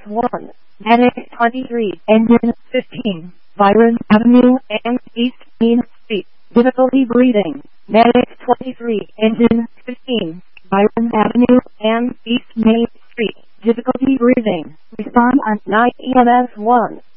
1, Medic 23, Engine 15, Byron Avenue and East Main Street, difficulty breathing. Medic 23, Engine 15, Byron Avenue and East Main Street, difficulty breathing. Respond on 9 EMS 1.